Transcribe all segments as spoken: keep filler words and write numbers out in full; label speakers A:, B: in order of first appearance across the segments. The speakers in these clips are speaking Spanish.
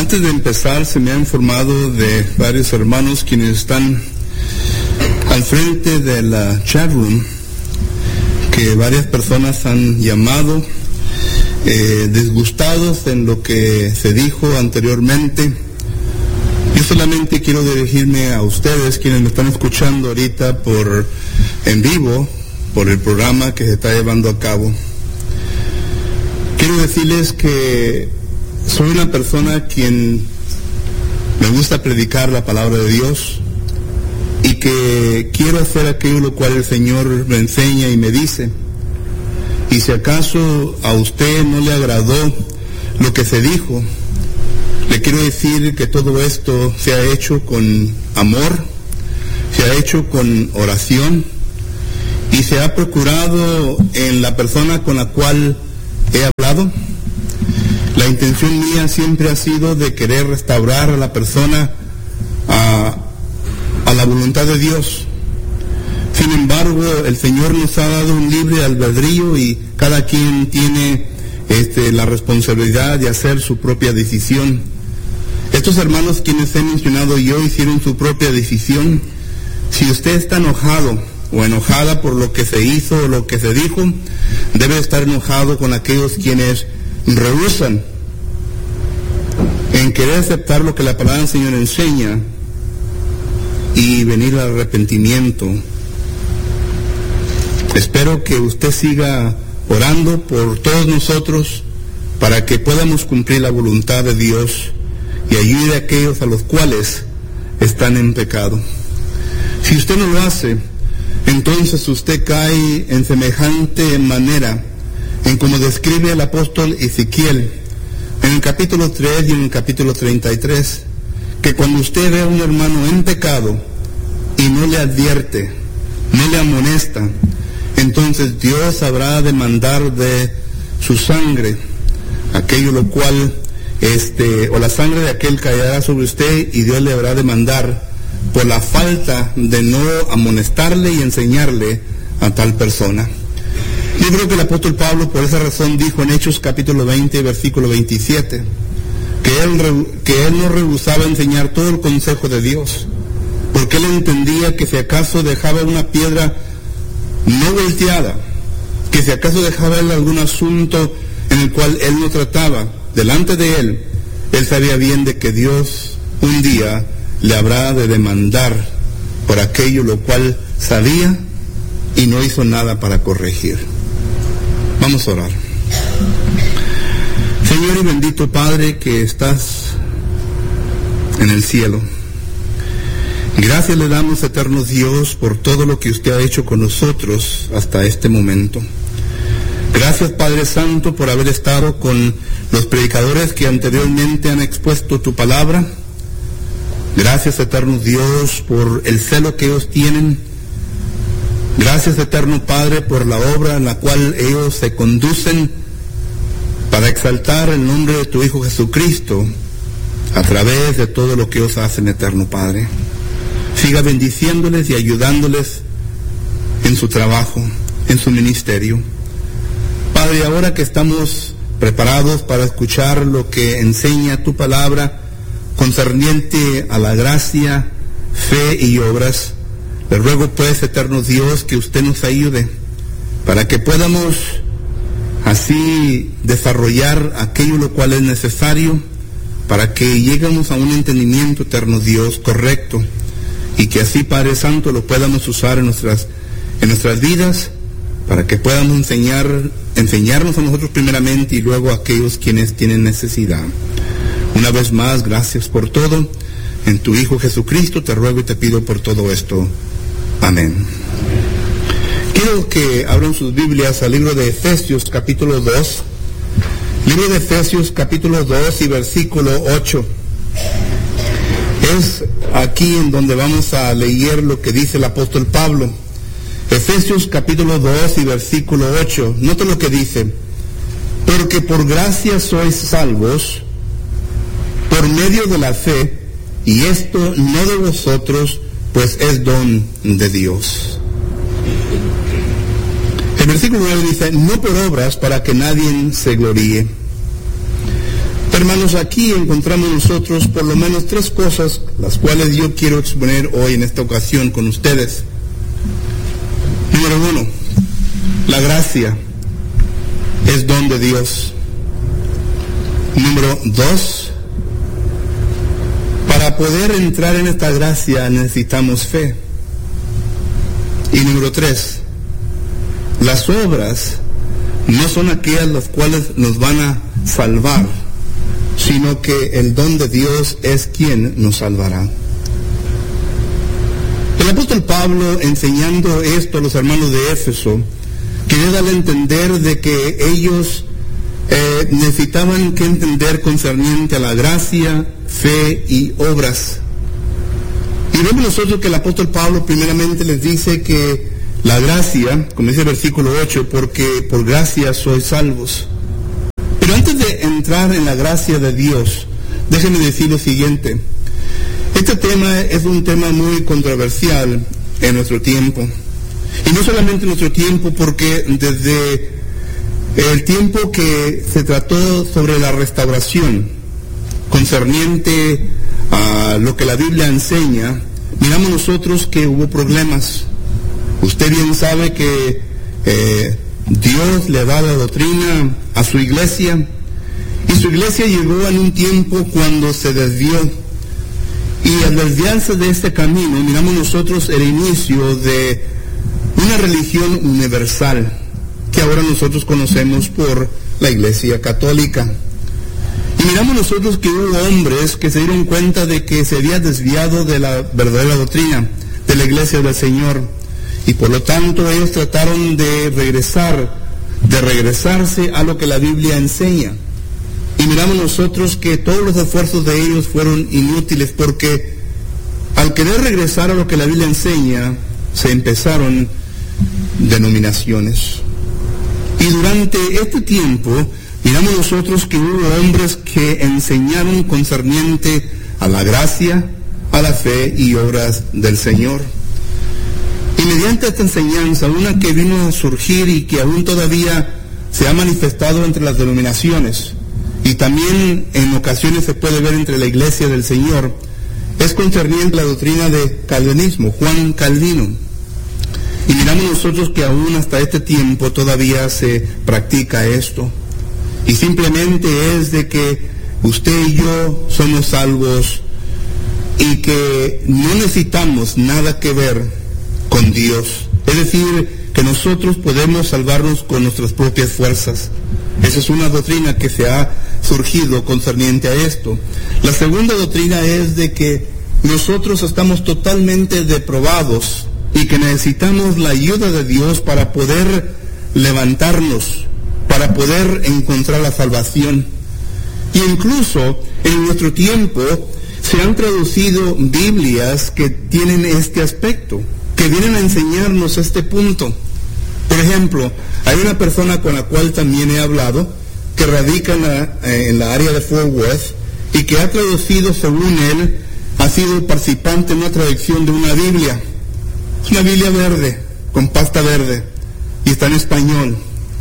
A: Antes de empezar, se me ha informado de varios hermanos quienes están al frente de la chat room, que varias personas han llamado eh, disgustados en lo que se dijo anteriormente. Yo solamente quiero dirigirme a ustedes, quienes me están escuchando ahorita por en vivo, por el programa que se está llevando a cabo. Quiero decirles que soy una persona quien me gusta predicar la palabra de Dios y que quiero hacer aquello lo cual el Señor me enseña y me dice. Y si acaso a usted no le agradó lo que se dijo, le quiero decir que todo esto se ha hecho con amor, se ha hecho con oración y se ha procurado en la persona con la cual he hablado. La intención mía siempre ha sido de querer restaurar a la persona a, a la voluntad de Dios. Sin embargo, el Señor nos ha dado un libre albedrío y cada quien tiene este, la responsabilidad de hacer su propia decisión. Estos hermanos quienes he mencionado yo hicieron su propia decisión. Si usted está enojado o enojada por lo que se hizo o lo que se dijo, debe estar enojado con aquellos quienes rehúsan en querer aceptar lo que la palabra del Señor enseña y venir al arrepentimiento. Espero que usted siga orando por todos nosotros para que podamos cumplir la voluntad de Dios y ayude a aquellos a los cuales están en pecado. Si usted no lo hace, entonces usted cae en semejante manera en como describe el apóstol Ezequiel en el capítulo tres y en el capítulo treinta y tres, que cuando usted ve a un hermano en pecado y no le advierte, no le amonesta, entonces Dios habrá de mandar de su sangre aquello lo cual este o la sangre de aquel caerá sobre usted y Dios le habrá de mandar por la falta de no amonestarle y enseñarle a tal persona. Yo creo que el apóstol Pablo por esa razón dijo en Hechos capítulo veinte, versículo veintisiete, que él, que él no rehusaba enseñar todo el consejo de Dios, porque él entendía que si acaso dejaba una piedra no volteada, que si acaso dejaba él algún asunto en el cual él no trataba delante de él, él sabía bien de que Dios un día le habrá de demandar por aquello lo cual sabía y no hizo nada para corregir. Vamos a orar. Señor y bendito Padre que estás en el cielo, gracias le damos, eterno Dios, por todo lo que usted ha hecho con nosotros hasta este momento. Gracias, Padre Santo, por haber estado con los predicadores que anteriormente han expuesto tu palabra. Gracias, eterno Dios, por el celo que ellos tienen. Gracias, eterno Padre, por la obra en la cual ellos se conducen para exaltar el nombre de tu Hijo Jesucristo a través de todo lo que ellos hacen, eterno Padre. Siga bendiciéndoles y ayudándoles en su trabajo, en su ministerio. Padre, ahora que estamos preparados para escuchar lo que enseña tu palabra concerniente a la gracia, fe y obras, le ruego pues, eterno Dios, que usted nos ayude para que podamos así desarrollar aquello lo cual es necesario para que lleguemos a un entendimiento, eterno Dios, correcto, y que así, Padre Santo, lo podamos usar en nuestras, en nuestras vidas, para que podamos enseñar, enseñarnos a nosotros primeramente y luego a aquellos quienes tienen necesidad. Una vez más, gracias por todo. En tu Hijo Jesucristo te ruego y te pido por todo esto. Amén. Quiero que abran sus Biblias al libro de Efesios capítulo dos. Libro de Efesios capítulo dos y versículo ocho. Es aquí en donde vamos a leer lo que dice el apóstol Pablo. Efesios capítulo dos y versículo ocho. Nota lo que dice: porque por gracia sois salvos por medio de la fe, y esto no de vosotros, pues es don de Dios. El versículo nueve dice: no por obras, para que nadie se gloríe. Hermanos, aquí encontramos nosotros por lo menos tres cosas, las cuales yo quiero exponer hoy en esta ocasión con ustedes. Número uno, la gracia es don de Dios. Número dos, para poder entrar en esta gracia necesitamos fe. Y número tres, las obras no son aquellas las cuales nos van a salvar, sino que el don de Dios es quien nos salvará. El apóstol Pablo, enseñando esto a los hermanos de Éfeso, quería darle a entender de que ellos eh, necesitaban que entender concerniente a la gracia, fe y obras. Y vemos nosotros que el apóstol Pablo primeramente les dice que la gracia, como dice el versículo ocho, porque por gracia sois salvos. Pero antes de entrar en la gracia de Dios, déjenme decir lo siguiente. Este tema es un tema muy controversial en nuestro tiempo. Y no solamente en nuestro tiempo, porque desde el tiempo que se trató sobre la restauración, concerniente a lo que la Biblia enseña, miramos nosotros que hubo problemas. Usted bien sabe que eh, Dios le da la doctrina a su iglesia, y su iglesia llegó en un tiempo cuando se desvió. Y al desviarse de este camino, miramos nosotros el inicio de una religión universal, que ahora nosotros conocemos por la Iglesia Católica. Y miramos nosotros que hubo hombres que se dieron cuenta de que se había desviado de la verdadera doctrina, de la Iglesia del Señor. Y por lo tanto ellos trataron de regresar, de regresarse a lo que la Biblia enseña. Y miramos nosotros que todos los esfuerzos de ellos fueron inútiles, porque al querer regresar a lo que la Biblia enseña, se empezaron denominaciones. Y durante este tiempo, miramos nosotros que hubo hombres que enseñaron concerniente a la gracia, a la fe y obras del Señor. Y mediante esta enseñanza, una que vino a surgir y que aún todavía se ha manifestado entre las denominaciones, y también en ocasiones se puede ver entre la Iglesia del Señor, es concerniente a la doctrina de calvinismo, Juan Calvino. Y miramos nosotros que aún hasta este tiempo todavía se practica esto. Y simplemente es de que usted y yo somos salvos y que no necesitamos nada que ver con Dios. Es decir, que nosotros podemos salvarnos con nuestras propias fuerzas. Esa es una doctrina que se ha surgido concerniente a esto. La segunda doctrina es de que nosotros estamos totalmente deprobados y que necesitamos la ayuda de Dios para poder levantarnos, para poder encontrar la salvación. Y incluso en nuestro tiempo se han traducido Biblias que tienen este aspecto, que vienen a enseñarnos este punto. Por ejemplo, hay una persona con la cual también he hablado, que radica en la, en la área de Fort Worth, y que ha traducido, según él, ha sido participante en una traducción de una Biblia. Es una Biblia verde, con pasta verde, y está en español.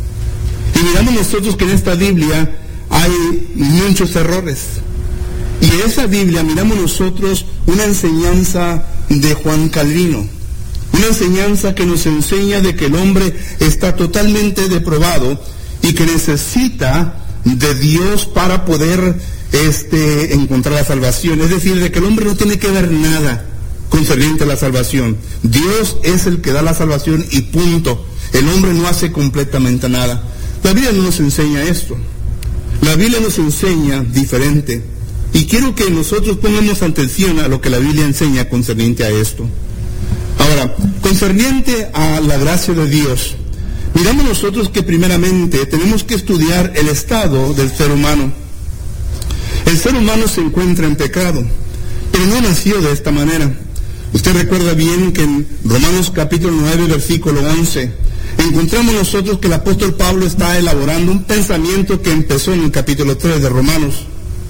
A: Y miramos nosotros que en esta Biblia hay muchos errores. Y en esa Biblia miramos nosotros una enseñanza de Juan Calvino. Una enseñanza que nos enseña de que el hombre está totalmente depravado y que necesita de Dios para poder este, encontrar la salvación. Es decir, de que el hombre no tiene que ver nada concerniente a la salvación. Dios es el que da la salvación y punto. El hombre no hace completamente nada. La Biblia no nos enseña esto. La Biblia nos enseña diferente. Y quiero que nosotros pongamos atención a lo que la Biblia enseña concerniente a esto. Ahora, concerniente a la gracia de Dios, miramos nosotros que primeramente tenemos que estudiar el estado del ser humano. El ser humano se encuentra en pecado, pero no nació de esta manera. Usted recuerda bien que en Romanos capítulo nueve, versículo once, encontramos nosotros que el apóstol Pablo está elaborando un pensamiento que empezó en el capítulo tres de Romanos.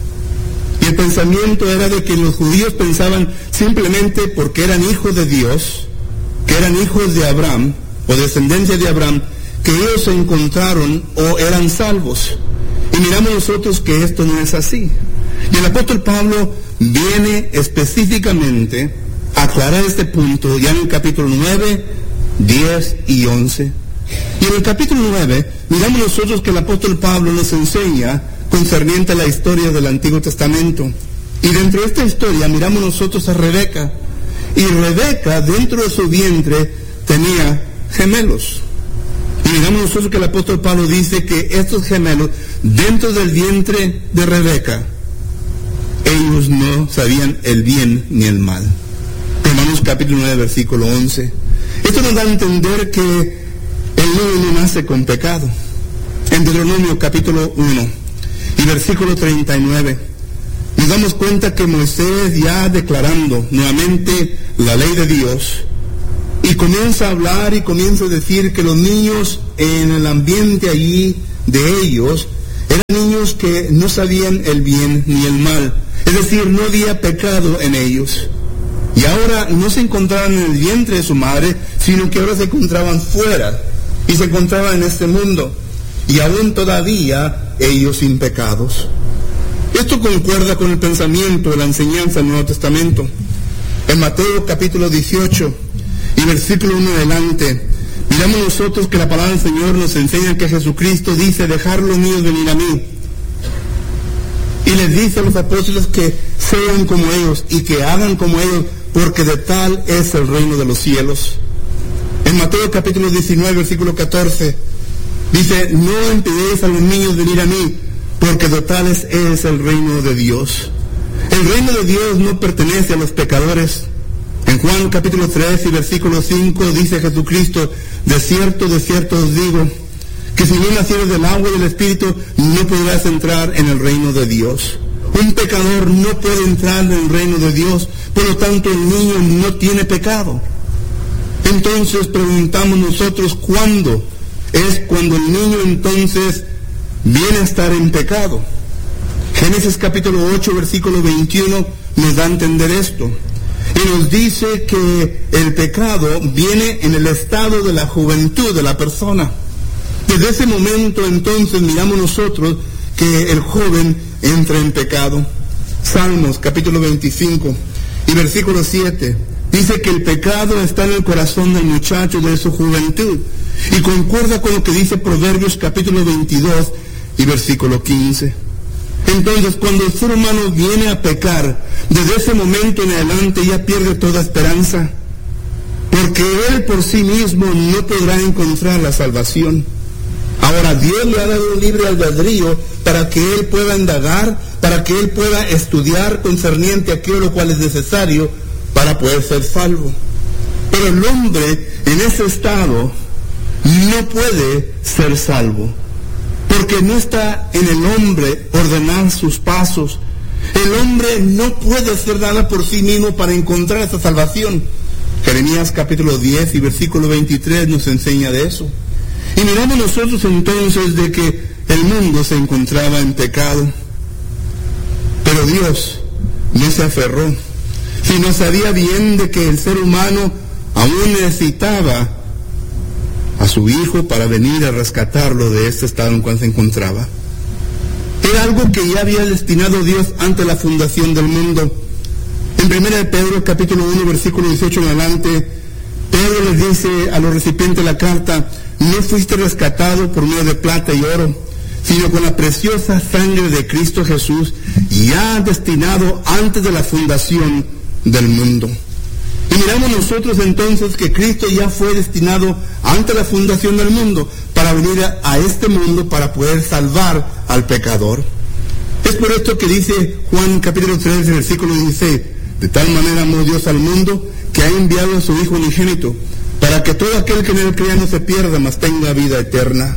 A: Y el pensamiento era de que los judíos pensaban simplemente porque eran hijos de Dios, que eran hijos de Abraham, o descendencia de Abraham, que ellos se encontraron o eran salvos. Y Y miramos nosotros que esto no es así. Y el apóstol Pablo viene específicamente a aclarar este punto ya en el capítulo nueve, diez y once. Y en el capítulo nueve miramos nosotros que el apóstol Pablo nos enseña concerniente a la historia del Antiguo Testamento. Y dentro de esta historia miramos nosotros a Rebeca. Y Rebeca dentro de su vientre tenía gemelos. Y miramos nosotros que el apóstol Pablo dice que estos gemelos dentro del vientre de Rebeca, ellos no sabían el bien ni el mal. Romanos capítulo nueve versículo once. Esto nos da a entender que el niño no nace con pecado. En Deuteronomio capítulo uno y versículo treinta y nueve nos damos cuenta que Moisés, ya declarando nuevamente la ley de Dios, y comienza a hablar y comienza a decir que los niños en el ambiente allí de ellos eran niños que no sabían el bien ni el mal, es decir, no había pecado en ellos. Y ahora no se encontraban en el vientre de su madre, sino que ahora se encontraban fuera y se encontraban en este mundo, y aún todavía ellos sin pecados. Esto concuerda con el pensamiento de la enseñanza del Nuevo Testamento. En Mateo capítulo dieciocho y versículo uno adelante, miramos nosotros que la palabra del Señor nos enseña que Jesucristo dice: dejar los niños venir a mí. Y les dice a los apóstoles que sean como ellos y que hagan como ellos, porque de tal es el reino de los cielos. En Mateo capítulo diecinueve, versículo catorce, dice: no impidéis a los niños venir a mí, porque de tales es el reino de Dios. El reino de Dios no pertenece a los pecadores. En Juan capítulo tres y versículo cinco dice Jesucristo: de cierto, de cierto os digo, que si no nacieres del agua y del Espíritu, no podrás entrar en el reino de Dios. Un pecador no puede entrar en el reino de Dios, por lo tanto el niño no tiene pecado. Entonces preguntamos nosotros, ¿cuándo? Es cuando el niño entonces viene a estar en pecado. Génesis capítulo ocho, versículo veintiuno nos da a entender esto. Y nos dice que el pecado viene en el estado de la juventud de la persona. Desde ese momento entonces miramos nosotros que el joven entra en pecado. Salmos capítulo veinticinco y versículo siete dice que el pecado está en el corazón del muchacho de su juventud, y concuerda con lo que dice Proverbios capítulo veintidós y versículo quince. Entonces, cuando el ser humano viene a pecar, desde ese momento en adelante ya pierde toda esperanza, porque él por sí mismo no podrá encontrar la salvación. Ahora, Dios le ha dado un libre albedrío para que él pueda indagar, para que él pueda estudiar concerniente a aquello lo cual es necesario para poder ser salvo. Pero el hombre en ese estado no puede ser salvo, porque no está en el hombre ordenar sus pasos. El hombre no puede hacer nada por sí mismo para encontrar esa salvación. Jeremías capítulo diez y versículo veintitrés nos enseña de eso. Y miramos nosotros entonces de que el mundo se encontraba en pecado, pero Dios no se aferró, sino sabía bien de que el ser humano aún necesitaba a su hijo para venir a rescatarlo de este estado en cual se encontraba. Era algo que ya había destinado Dios ante la fundación del mundo. En primera de Pedro capítulo uno versículo dieciocho en adelante, Pedro les dice a los recipientes de la carta: no fuiste rescatado por medio de plata y oro, sino con la preciosa sangre de Cristo Jesús, ya destinado antes de la fundación del mundo. Y miramos nosotros entonces que Cristo ya fue destinado antes de la fundación del mundo para venir a, a este mundo para poder salvar al pecador. Es por esto que dice Juan capítulo tres versículo dieciséis: de tal manera amó Dios al mundo que ha enviado a su Hijo unigénito, para que todo aquel que en él crea no se pierda, mas tenga vida eterna.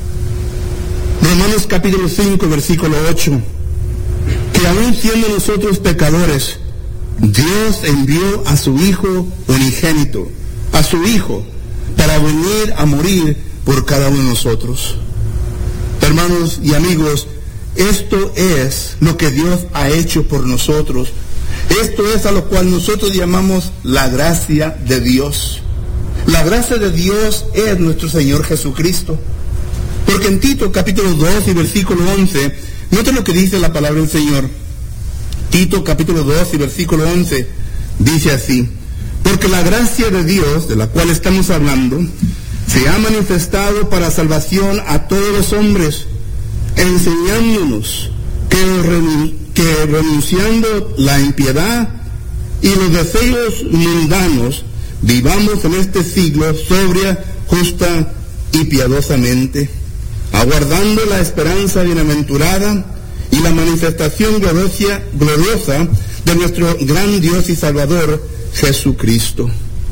A: Romanos capítulo cinco versículo ocho, que aún siendo nosotros pecadores, Dios envió a su Hijo unigénito, a su Hijo, para venir a morir por cada uno de nosotros. Hermanos y amigos, esto es lo que Dios ha hecho por nosotros. Esto es a lo cual nosotros llamamos la gracia de Dios. La gracia de Dios es nuestro Señor Jesucristo. Porque en Tito capítulo dos y versículo once, noten lo que dice la palabra del Señor. Tito capítulo dos y versículo once dice así: porque la gracia de Dios, de la cual estamos hablando, se ha manifestado para salvación a todos los hombres, enseñándonos que, renun- que renunciando la impiedad y los deseos mundanos, vivamos en este siglo sobria, justa y piadosamente, aguardando la esperanza bienaventurada y la manifestación gloriosa, gloriosa de nuestro gran Dios y Salvador, Jesucristo.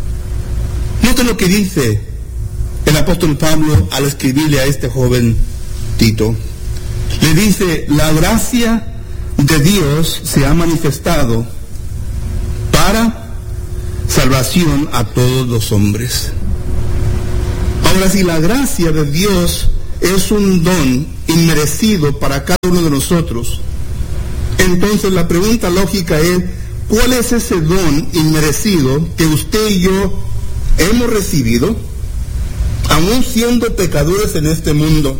A: Noten lo que dice el apóstol Pablo al escribirle a este joven Tito. Le dice: la gracia de Dios se ha manifestado para salvación a todos los hombres. Ahora, si la gracia de Dios es un don inmerecido para cada uno de nosotros, entonces la pregunta lógica es: ¿cuál es ese don inmerecido que usted y yo hemos recibido, aún siendo pecadores en este mundo?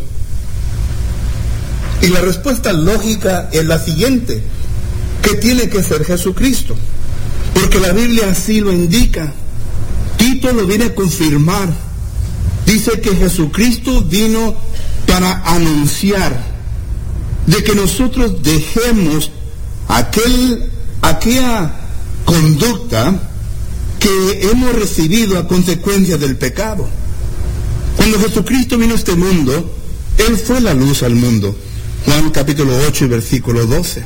A: Y la respuesta lógica es la siguiente: que tiene que ser Jesucristo, porque la Biblia así lo indica. Tito lo viene a confirmar. Dice que Jesucristo vino para anunciar de que nosotros dejemos aquel, aquella conducta que hemos recibido a consecuencia del pecado. Cuando Jesucristo vino a este mundo, Él fue la luz al mundo. Juan capítulo ocho y versículo doce.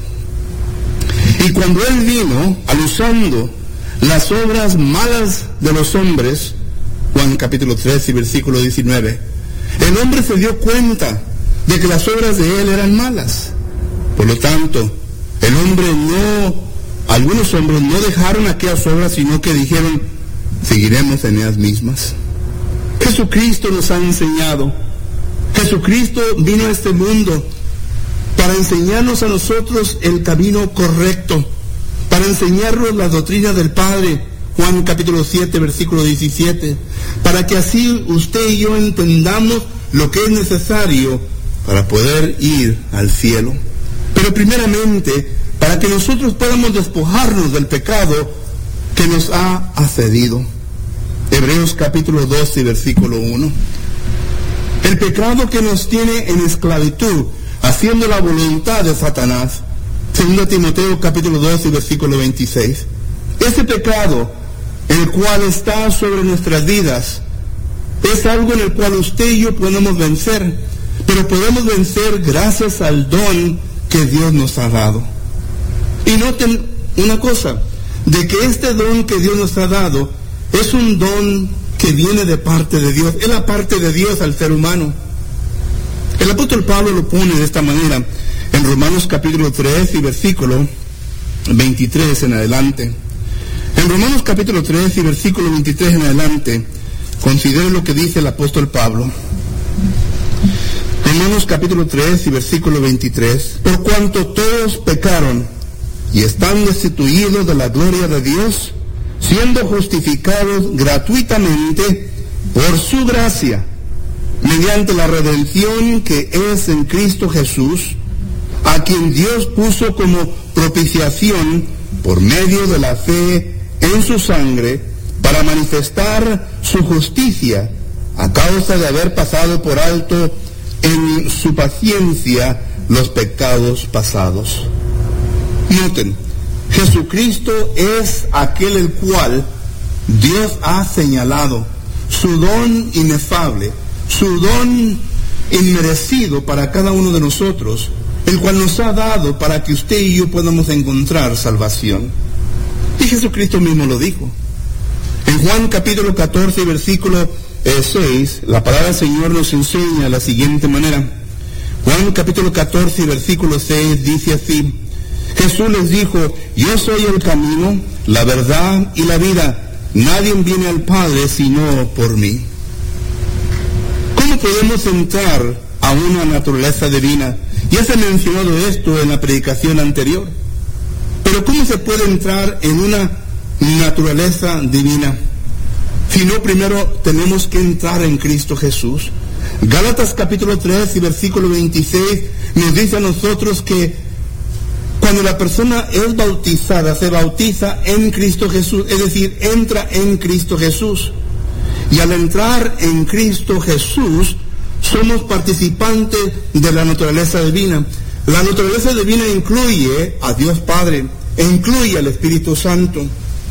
A: Y cuando Él vino, alusando las obras malas de los hombres, Juan capítulo tres y versículo diecinueve, el hombre se dio cuenta de que las obras de Él eran malas. Por lo tanto, el hombre no, algunos hombres no dejaron aquellas obras, sino que dijeron: seguiremos en ellas mismas. Jesucristo nos ha enseñado. Jesucristo vino a este mundo para enseñarnos a nosotros el camino correcto, para enseñarnos la doctrina del Padre, Juan capítulo siete, versículo diecisiete, para que así usted y yo entendamos lo que es necesario para poder ir al cielo. Pero primeramente, para que nosotros podamos despojarnos del pecado que nos ha accedido. Hebreos capítulo doce, versículo uno. El pecado que nos tiene en esclavitud, haciendo la voluntad de Satanás. Segundo Timoteo capítulo doce, versículo veintiséis. Ese pecado, el cual está sobre nuestras vidas, es algo en el cual usted y yo podemos vencer, pero podemos vencer gracias al don que Dios nos ha dado. Y noten una cosa, de que este don que Dios nos ha dado es un don que viene de parte de Dios, es la parte de Dios al ser humano. El apóstol Pablo lo pone de esta manera en Romanos capítulo tres y versículo veintitrés en adelante. En Romanos capítulo tres y versículo veintitrés en adelante, considere lo que dice el apóstol Pablo. Romanos capítulo tres y versículo veintitrés. Por cuanto todos pecaron y están destituidos de la gloria de Dios, siendo justificados gratuitamente por su gracia, mediante la redención que es en Cristo Jesús, a quien Dios puso como propiciación por medio de la fe en su sangre, para manifestar su justicia, a causa de haber pasado por alto en su paciencia los pecados pasados. Noten, Jesucristo es aquel el cual Dios ha señalado, su don inefable, su don inmerecido para cada uno de nosotros, el cual nos ha dado para que usted y yo podamos encontrar salvación. Y Jesucristo mismo lo dijo. En Juan capítulo catorce, versículo eh, seis, la palabra del Señor nos enseña de la siguiente manera. Juan capítulo catorce, versículo seis dice así: Jesús les dijo: yo soy el camino, la verdad y la vida. Nadie viene al Padre sino por mí. ¿Cómo podemos entrar a una naturaleza divina? Ya se ha mencionado esto en la predicación anterior. Pero ¿cómo se puede entrar en una naturaleza divina? Si no, primero tenemos que entrar en Cristo Jesús. Gálatas capítulo tres y versículo veintiséis nos dice a nosotros que cuando la persona es bautizada, se bautiza en Cristo Jesús, es decir, entra en Cristo Jesús. Y al entrar en Cristo Jesús, somos participantes de la naturaleza divina. La naturaleza divina incluye a Dios Padre e incluye al Espíritu Santo.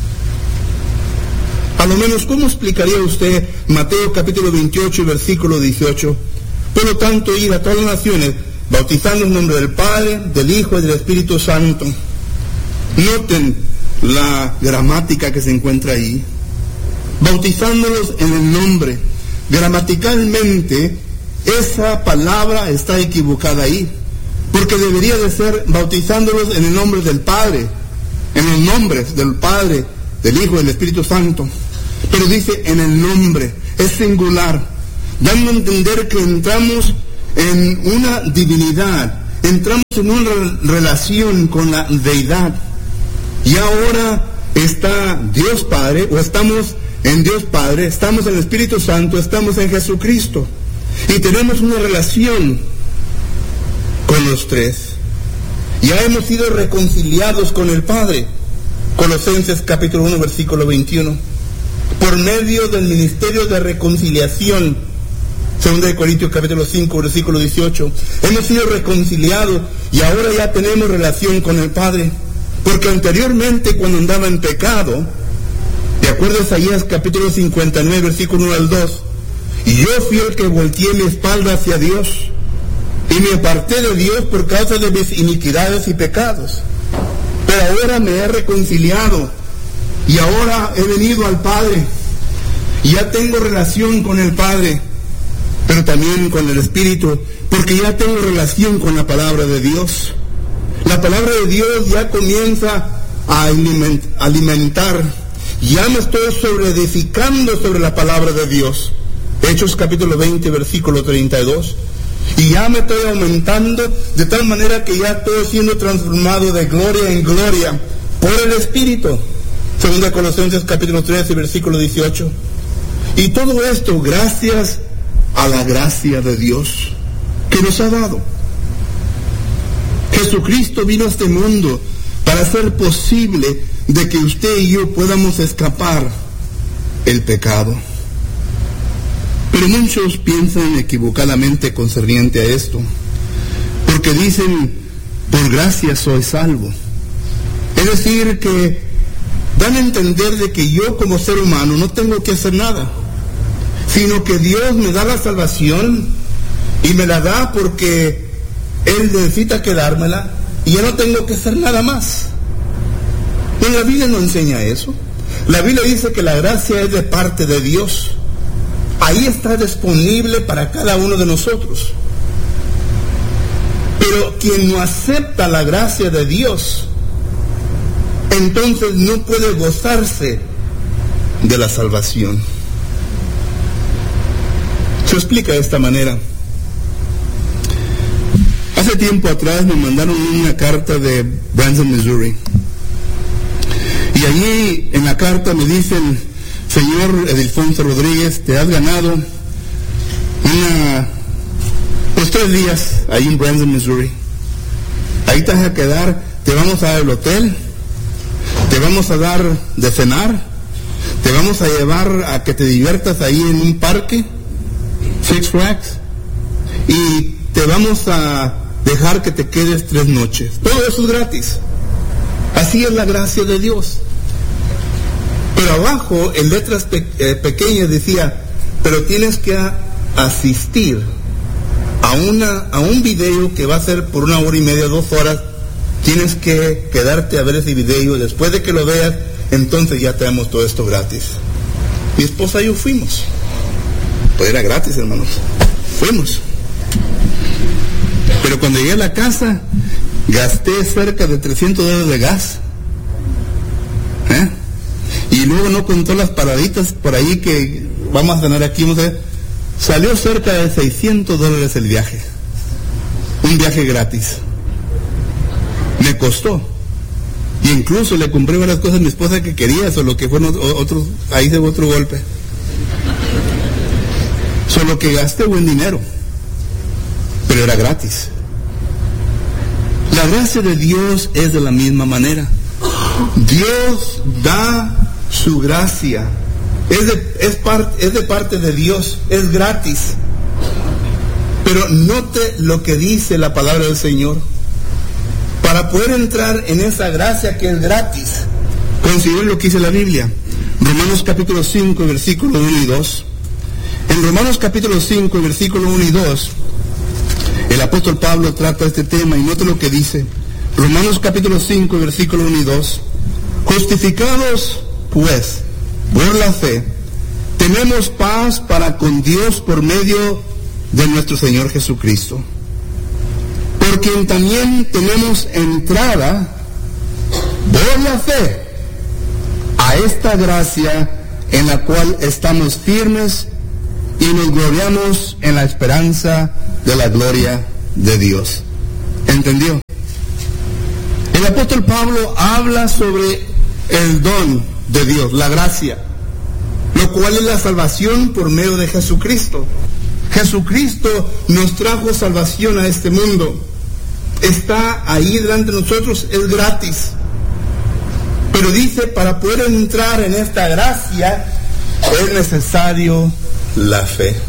A: A lo menos, ¿cómo explicaría usted Mateo capítulo veintiocho y versículo dieciocho? Por lo tanto, ir a todas las naciones, bautizando en nombre del Padre, del Hijo y del Espíritu Santo. Noten la gramática que se encuentra ahí. Bautizándolos en el nombre. Gramaticalmente, esa palabra está equivocada ahí, porque debería de ser bautizándolos en el nombre del Padre, en los nombres del Padre, del Hijo y del Espíritu Santo. Pero dice en el nombre, es singular, dando a entender que entramos en una divinidad, entramos en una relación con la deidad. Y ahora está Dios Padre, o estamos en Dios Padre, estamos en el Espíritu Santo, estamos en Jesucristo. Y tenemos una relación con los tres. Ya hemos sido reconciliados con el Padre. Colosenses capítulo uno, versículo veintiuno. Por medio del ministerio de reconciliación. Segunda de Corintios capítulo cinco, versículo dieciocho. Hemos sido reconciliados y ahora ya tenemos relación con el Padre. Porque anteriormente, cuando andaba en pecado, de acuerdo a Isaías capítulo cincuenta y nueve, versículo uno al dos, y yo fui el que volteé mi espalda hacia Dios, y me aparté de Dios por causa de mis iniquidades y pecados. Pero ahora me he reconciliado, y ahora he venido al Padre, y ya tengo relación con el Padre, pero también con el Espíritu, porque ya tengo relación con la palabra de Dios. La palabra de Dios ya comienza a alimentar, ya me estoy sobreedificando sobre la palabra de Dios. Hechos capítulo veinte, versículo treinta y dos. Y ya me estoy aumentando de tal manera que ya estoy siendo transformado de gloria en gloria por el Espíritu. Segunda Colosenses capítulo tres, versículo dieciocho. Y todo esto gracias a la gracia de Dios que nos ha dado. Jesucristo vino a este mundo para hacer posible de que usted y yo podamos escapar el pecado. Pero muchos piensan equivocadamente concerniente a esto, porque dicen, por gracia soy salvo. Es decir, que dan a entender de que yo como ser humano no tengo que hacer nada, sino que Dios me da la salvación y me la da porque Él necesita quedármela y yo no tengo que hacer nada más. Pero la Biblia no enseña eso. La Biblia dice que la gracia es de parte de Dios. Ahí está disponible para cada uno de nosotros. Pero quien no acepta la gracia de Dios, entonces no puede gozarse de la salvación. Se explica de esta manera. Hace tiempo atrás me mandaron una carta de Branson, Missouri. Y allí en la carta me dicen, señor Edilfonso Rodríguez, te has ganado una, pues tres días ahí en Branson, Missouri. Ahí te vas a quedar, te vamos a dar el hotel, te vamos a dar de cenar, te vamos a llevar a que te diviertas ahí en un parque, Six Flags, y te vamos a dejar que te quedes tres noches. Todo eso es gratis. Así es la gracia de Dios. Pero abajo, en letras pe- eh, pequeñas decía, pero tienes que a- asistir a una a un video que va a ser por una hora y media, dos horas. Tienes que quedarte a ver ese video. Después de que lo veas, entonces ya te damos todo esto gratis. Mi esposa y yo fuimos. Pues era gratis, hermanos. Fuimos. Pero cuando llegué a la casa, gasté cerca de trescientos dólares de gas. ¿Eh? Y luego no contó las paraditas por ahí que vamos a tener aquí. Vamos a ver. Salió cerca de seiscientos dólares el viaje. Un viaje gratis. Me costó. Y incluso le compré varias cosas a mi esposa que quería, o lo que fueron otros, ahí se fue otro golpe. Solo que gasté buen dinero, pero era gratis. La gracia de Dios es de la misma manera. Dios da su gracia. Es de, es, par, es de parte de Dios, es gratis. Pero note lo que dice la palabra del Señor. Para poder entrar en esa gracia que es gratis, considere lo que dice la Biblia. Romanos capítulo cinco, versículo uno y dos. En Romanos capítulo cinco, versículo uno y dos, el apóstol Pablo trata este tema y note lo que dice. Romanos capítulo cinco, versículo uno y dos. Justificados, pues, por la fe, tenemos paz para con Dios por medio de nuestro Señor Jesucristo, por quien también tenemos entrada por la fe a esta gracia en la cual estamos firmes y nos gloriamos en la esperanza de la gloria de Dios. ¿Entendió? El apóstol Pablo habla sobre el don de Dios, la gracia, lo cual es la salvación por medio de Jesucristo. Jesucristo nos trajo salvación a este mundo. Está ahí delante de nosotros, es gratis. Pero dice, para poder entrar en esta gracia es necesario la fe.